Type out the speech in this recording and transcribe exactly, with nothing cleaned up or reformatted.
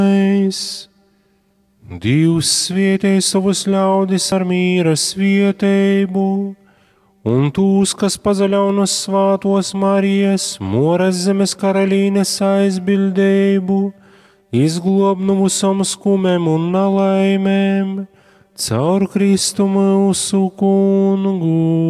Dievs svietēja savus ļaudis ar mīra svietējumu, un tūs, kas pazaļaunas svātos Marijas, Moras zemes karalīnes aizbildējumu, izglob no visam skumēm un nelaimēm, caur Kristu mūsu kungu.